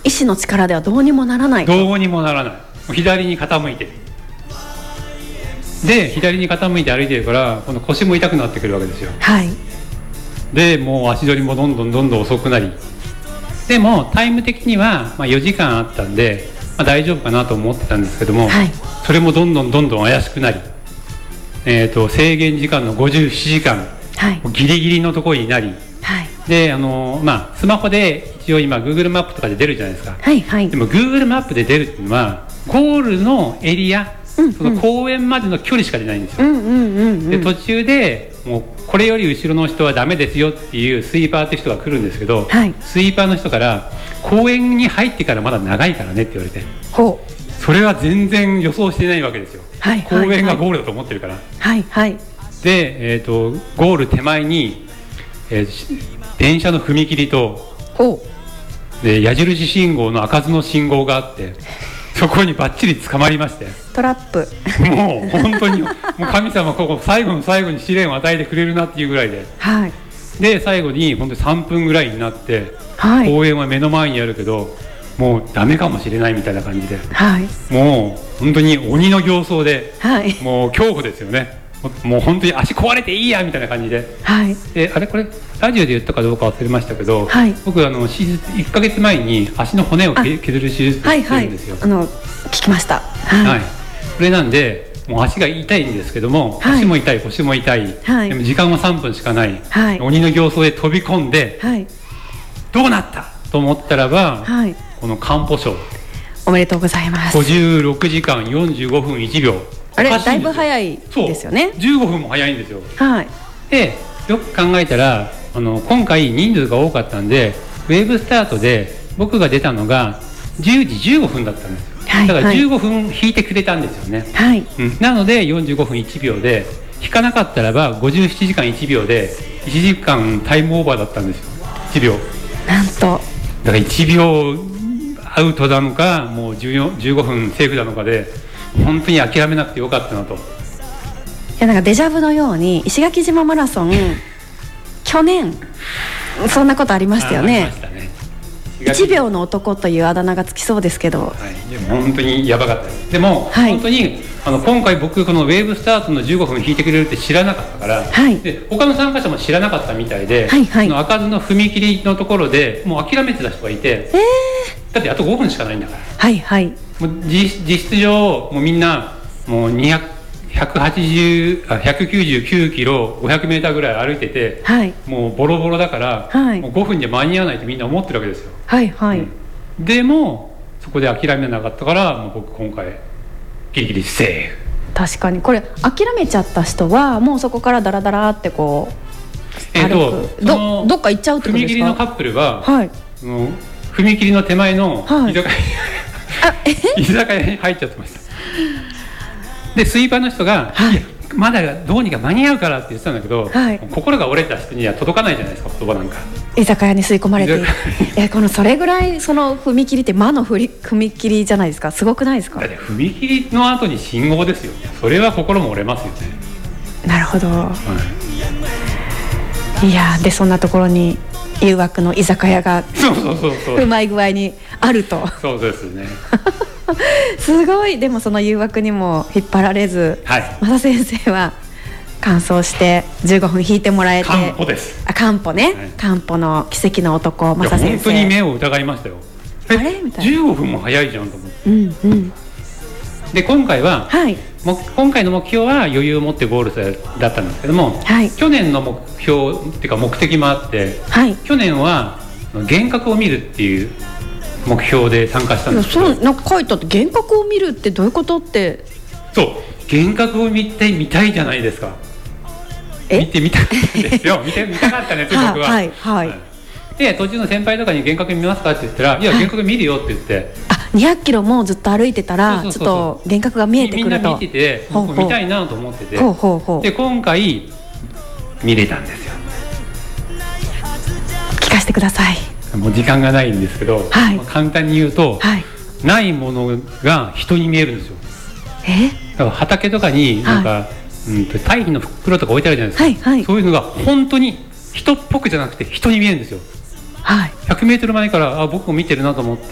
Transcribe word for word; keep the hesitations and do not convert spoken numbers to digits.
意志の力ではどうにもならないと。 どうにもならない。もう左に傾いてる。で左に傾いて歩いてるから、この腰も痛くなってくるわけですよ。 はい。 でもう足取りもどんどんどんどん遅くなり、でもタイム的にはまあよじかんあったんで、まあ、大丈夫かなと思ってたんですけども、 はい、 それもどんどんどんどん怪しくなり、えー、と制限時間のごじゅうななじかん、 はい、 ギリギリのところになり、 はい、 であの、まあ、スマホで一応今 Google マップとかで出るじゃないですか。 はいはい、 でも Google マップで出るっていうのはゴールのエリア、うんうん、その公園までの距離しか出ないんですよ、うんうんうんうん、で途中でもうこれより後ろの人はダメですよっていうスイーパーって人が来るんですけど、はい、スイーパーの人から公園に入ってからまだ長いからねって言われて、ほう、それは全然予想してないわけですよ、はいはいはい、公園がゴールだと思ってるから、はいはい、で、えーと、ゴール手前に、えー、電車の踏切とで矢印信号の開かずの信号があって、そこにバッチリ捕まりまして、 トラップ、 もう本当にもう神様ここ最後の最後に試練を与えてくれるなっていうぐらいで、はい、で最後に本当にさんぷんぐらいになって、はい、公園は目の前にあるけどもうダメかもしれないみたいな感じで、はい、もう本当に鬼の形相で、はい、もう恐怖ですよね。もう本当に足壊れていいやみたいな感じで、はい、であれこれラジオで言ったかどうか忘れましたけど、はい、僕あの手術いっかげつまえに足の骨を削る手術をしてるんですよ。 はいはい、あの聞きました、はいはい、それなんでもう足が痛いんですけども、はい、足も痛い腰も痛い、はい、でも時間はさんぷんしかない、はい、鬼の形相で飛び込んで、はい、どうなったと思ったらば、はい、この完歩賞おめでとうございます。 ごじゅうろくじかんよんじゅうごふんいちびょう、 あれだいぶ早いですよね。 じゅうごふんも早いんですよ、 はい、 でよく考えたらあの今回人数が多かったんでウェーブスタートで僕が出たのがじゅうじじゅうごふんだったんですよ、はい、だからじゅうごふん引いてくれたんですよね、はいうん、なのでよんじゅうごふんいちびょうで、引かなかったらばごじゅうななじかんいちびょうでいちじかんタイムオーバーだったんですよ。いちびょうなんとだからいちびょうアウトなのかもうじゅうよん、じゅうごふんセーフなのかで本当に諦めなくてよかったなと。いやなんかデジャブのように石垣島マラソン去年そんなことありましたよね。ありましたね。いちびょうの男というあだ名がつきそうですけど、 はい、でも本当にやばかったです。でも、はい、本当にあの今回僕このウェーブスタートのじゅうごふん引いてくれるって知らなかったから、はい、で他の参加者も知らなかったみたいで、はいはい、その開かずの踏切のところでもう諦めてた人がいて、えー、だってあとごふんしかないんだから、はいはい、もう 実, 実質上もうみんなもうにひゃくひゃくはちじゅうあひゃくきゅうじゅうきゅうキロごひゃくメーターぐらい歩いてて、はい、もうボロボロだから、はい、もうごふんじゃ間に合わないってみんな思ってるわけですよ。はいはい、うん、でもそこで諦めなかったからもう僕今回ギリギリセーフ。 確かにこれ諦めちゃった人はもうそこからダラダラってこうえーとど, どっか行っちゃうってことですか。踏切のカップルは、はい、の踏切の手前の居酒屋、はい、居酒屋に入っちゃってました。でスイーパーの人が、はい、いやまだどうにか間に合うからって言ってたんだけど、はい、心が折れた人には届かないじゃないですか言葉なんか。 居酒屋に吸い込まれてえこのそれぐらいその踏切って魔の踏切じゃないですか。すごくないですか。 だって踏切の後に信号ですよ。それは心も折れますよね。 なるほど、はい、いやでそんなところに誘惑の居酒屋がそうそうそうそううまい具合にあると。 そうですねすごい。でもその誘惑にも引っ張られず、はい、正先生は完走してじゅうごふん引いてもらえて。 完歩です。 あ完歩ね、はい、完歩の奇跡の男正先生。 本当に目を疑いましたよ。あれみたいなじゅうごふんも早いじゃんと思って、うんうん、で今回は、はい、も今回の目標は余裕を持ってゴールだったんですけども、はい、去年の目標っていうか目的もあって、はい、去年は幻覚を見るっていう目標で参加したんですけど。 そうなんか書いてあって幻覚を見るってどういうことって。 そう幻覚を見てみたいじゃないですか。見てみたいんですよ見てみたかったんですよ僕は。はいはい、はい、で途中の先輩とかに幻覚見ますかって言ったらいや幻覚見るよって言って、はい、あにひゃくキロもずっと歩いてたらちょっと幻覚が見えてくると。みんな見てて僕見たいなと思っててほうほうほうで今回見れたんですよ。 聞かせてください。 もう時間がないんですけど、はい、簡単に言うと、はい、ないものが人に見えるんですよ。えだから畑とかになんか、はい、うんと堆肥の袋とか置いてあるじゃないですか、はいはい、そういうのが本当に人っぽくじゃなくて人に見えるんですよ。はい、ひゃくメートル前からあ僕も見てるなと思って